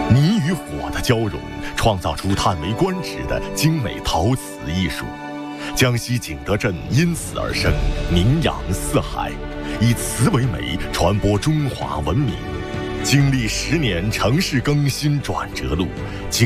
泥与火的交融，创造出叹为观止的精美陶瓷艺术。江西景德镇因此而生，名扬四海，以瓷为媒，传播中华文明。经历10年城市更新转折路，